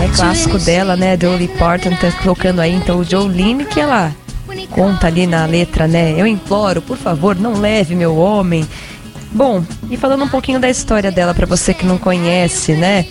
clássico dela, né? Dolly Parton tá colocando aí então o Jolene, que ela conta ali na letra, né? Eu imploro, por favor, não leve meu homem. Bom, e falando um pouquinho da história dela pra você que não conhece, né?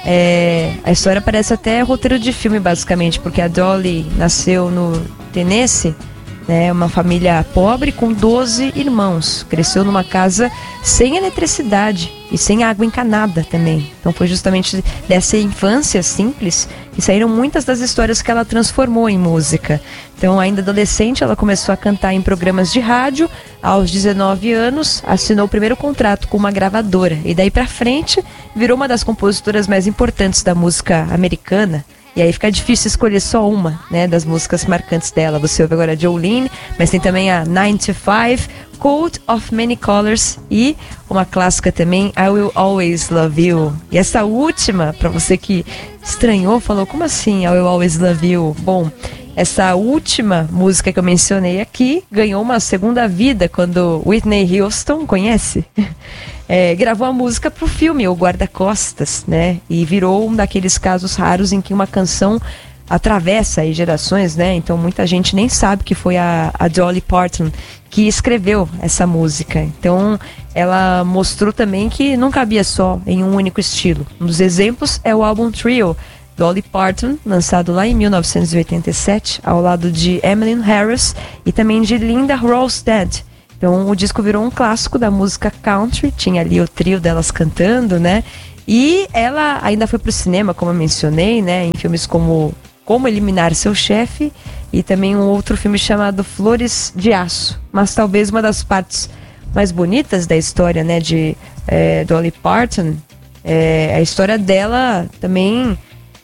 A história parece até roteiro de filme, basicamente, porque a Dolly nasceu no Tennessee, né? Uma família pobre com 12 irmãos. Cresceu numa casa sem eletricidade e sem água encanada também. Então foi justamente dessa infância simples que saíram muitas das histórias que ela transformou em música. Então, ainda adolescente, ela começou a cantar em programas de rádio. Aos 19 anos, assinou o primeiro contrato com uma gravadora. E daí pra frente, virou uma das compositoras mais importantes da música americana. E aí fica difícil escolher só uma, né, das músicas marcantes dela. Você ouve agora a Jolene, mas tem também a 9 to 5, Coat of Many Colors e uma clássica também, I Will Always Love You. E essa última, pra você que estranhou, falou, como assim I Will Always Love You? Bom, essa última música que eu mencionei aqui ganhou uma segunda vida quando Whitney Houston, conhece? Gravou a música pro filme O Guarda-Costas, né? E virou um daqueles casos raros em que uma canção atravessa aí gerações, né? Então muita gente nem sabe que foi a Dolly Parton que escreveu essa música. Então ela mostrou também que não cabia só em um único estilo. Um dos exemplos é o álbum Trio, Dolly Parton, lançado lá em 1987, ao lado de Emily Harris e também de Linda Ronstadt. Então o disco virou um clássico da música country, tinha ali o trio delas cantando, né? E ela ainda foi pro cinema, como eu mencionei, né? Em filmes como Como Eliminar Seu Chefe e também um outro filme chamado Flores de Aço. Mas talvez uma das partes mais bonitas da história, né, de Dolly Parton, a história dela também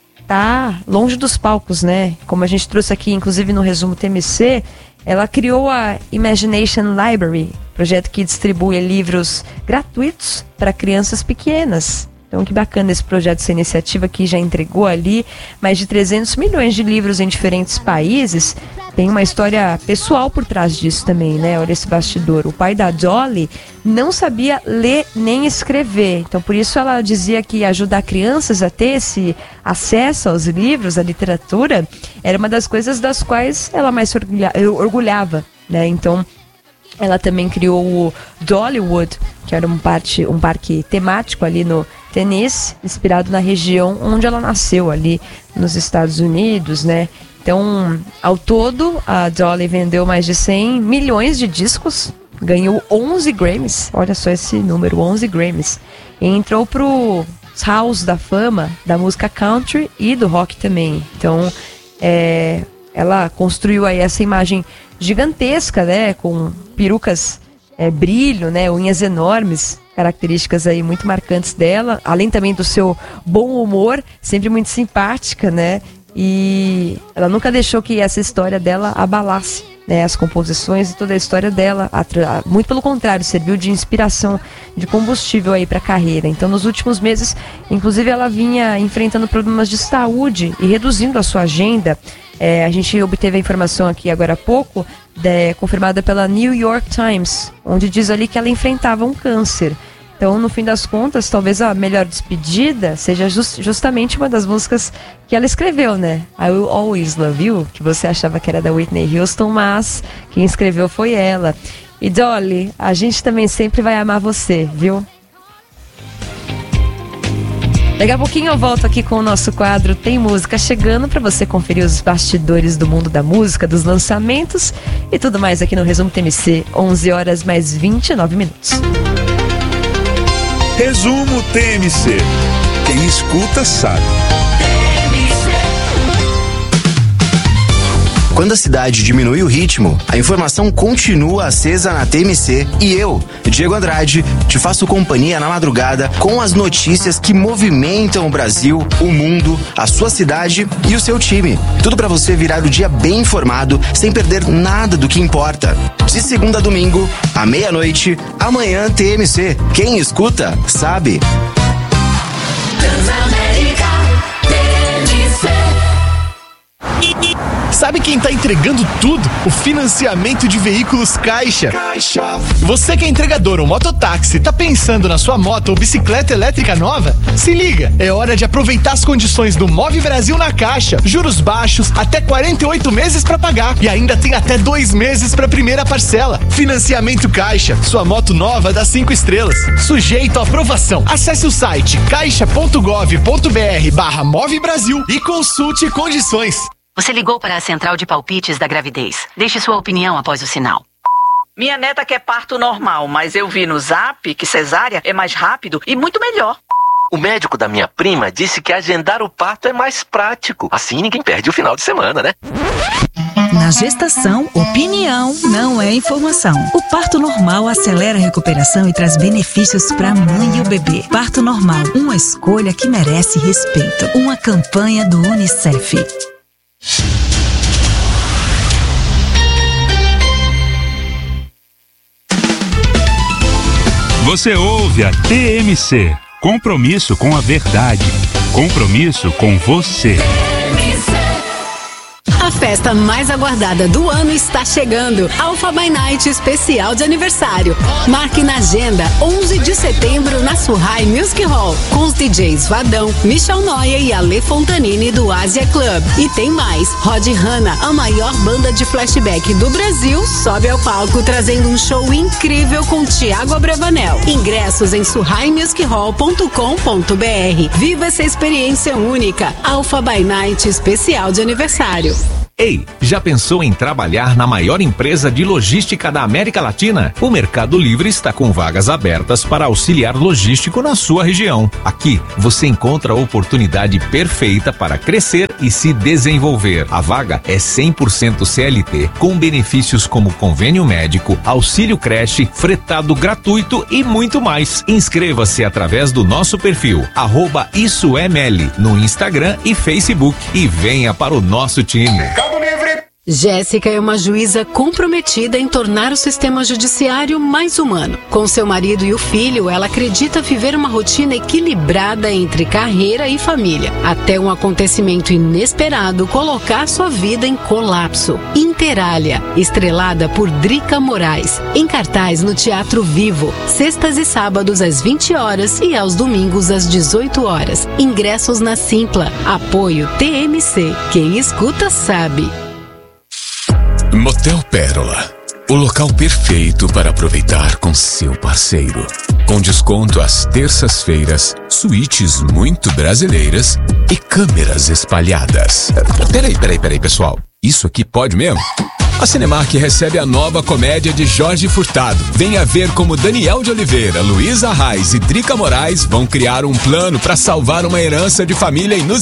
tá longe dos palcos, né? Como a gente trouxe aqui, inclusive no resumo TMC, ela criou a Imagination Library, projeto que distribui livros gratuitos para crianças pequenas. Então, que bacana esse projeto, essa iniciativa que já entregou ali mais de 300 milhões de livros em diferentes países. Tem uma história pessoal por trás disso também, né? Olha esse bastidor. O pai da Dolly não sabia ler nem escrever. Então, por isso ela dizia que ajudar crianças a ter esse acesso aos livros, à literatura, era uma das coisas das quais ela mais orgulhava, né? Então, ela também criou o Dollywood, que era um parque temático ali no Tennessee, inspirado na região onde ela nasceu, ali nos Estados Unidos, né? Então, ao todo, a Dolly vendeu mais de 100 milhões de discos, ganhou 11 Grammys, olha só esse número, 11 Grammys, e entrou pro Halls da Fama da música country e do rock também. Então, ela construiu aí essa imagem gigantesca, né, com perucas, brilho, né, unhas enormes, características aí muito marcantes dela, além também do seu bom humor, sempre muito simpática, né, e ela nunca deixou que essa história dela abalasse, né, as composições e toda a história dela, muito pelo contrário, serviu de inspiração, de combustível aí para a carreira. Então, nos últimos meses, inclusive, ela vinha enfrentando problemas de saúde e reduzindo a sua agenda. A gente obteve a informação aqui agora há pouco, confirmada pela New York Times, onde diz ali que ela enfrentava um câncer. Então, no fim das contas, talvez a melhor despedida seja justamente uma das músicas que ela escreveu, né? I Will Always Love You, que você achava que era da Whitney Houston, mas quem escreveu foi ela. E Dolly, a gente também sempre vai amar você, viu? Daqui a pouquinho eu volto aqui com o nosso quadro Tem Música chegando para você conferir os bastidores do mundo da música, dos lançamentos e tudo mais aqui no Resumo TMC, 11 horas mais 29 minutos. Resumo TMC. Quem escuta sabe. Quando a cidade diminui o ritmo, a informação continua acesa na TMC e eu, Diego Andrade, te faço companhia na madrugada com as notícias que movimentam o Brasil, o mundo, a sua cidade e o seu time. Tudo para você virar o dia bem informado, sem perder nada do que importa. De segunda a domingo, à meia-noite, amanhã TMC. Quem escuta, sabe. sabe quem tá entregando tudo? O financiamento de veículos Caixa. Você que é entregador ou mototáxi, tá pensando na sua moto ou bicicleta elétrica nova? Se liga, é hora de aproveitar as condições do Move Brasil na Caixa. Juros baixos, até 48 meses para pagar e ainda tem até 2 meses para primeira parcela. Financiamento Caixa, sua moto nova dá 5 estrelas. Sujeito à aprovação. Acesse o site caixa.gov.br/Move Brasil e consulte condições. Você ligou para a central de palpites da gravidez. Deixe sua opinião após o sinal. Minha neta quer parto normal, mas eu vi no Zap que cesárea é mais rápido e muito melhor. O médico da minha prima disse que agendar o parto é mais prático. Assim ninguém perde o final de semana, né? Na gestação, opinião não é informação. O parto normal acelera a recuperação e traz benefícios para a mãe e o bebê. Parto normal, uma escolha que merece respeito. Uma campanha do UNICEF. Você ouve a TMC. Compromisso com a verdade. Compromisso com você. A festa mais aguardada do ano está chegando. Alpha by Night especial de aniversário. Marque na agenda 11 de setembro na Surrai Music Hall com os DJs Vadão, Michel Noia e Ale Fontanini do Asia Club. E tem mais. Rod Hanna, a maior banda de flashback do Brasil, sobe ao palco trazendo um show incrível com Thiago Abravanel. Ingressos em surraimusichall.com.br. Viva essa experiência única. Alpha by Night especial de aniversário. Ei, já pensou em trabalhar na maior empresa de logística da América Latina? O Mercado Livre está com vagas abertas para auxiliar logístico na sua região. Aqui, você encontra a oportunidade perfeita para crescer e se desenvolver. A vaga é 100% CLT, com benefícios como convênio médico, auxílio creche, fretado gratuito e muito mais. Inscreva-se através do nosso perfil, @IssoEML, no Instagram e Facebook e venha para o nosso time. Jéssica é uma juíza comprometida em tornar o sistema judiciário mais humano. Com seu marido e o filho, ela acredita viver uma rotina equilibrada entre carreira e família, até um acontecimento inesperado colocar sua vida em colapso. Interália, estrelada por Drica Moraes, em cartaz no Teatro Vivo, sextas e sábados às 20 horas e aos domingos às 18 horas. Ingressos na Simpla. Apoio TMC. Quem escuta sabe. Motel Pérola, o local perfeito para aproveitar com seu parceiro. Com desconto às terças-feiras, suítes muito brasileiras e câmeras espalhadas. Peraí, pessoal. Isso aqui pode mesmo? A Cinemark recebe a nova comédia de Jorge Furtado. Venha ver como Daniel de Oliveira, Luísa Reis e Drica Moraes vão criar um plano para salvar uma herança de família inusitada.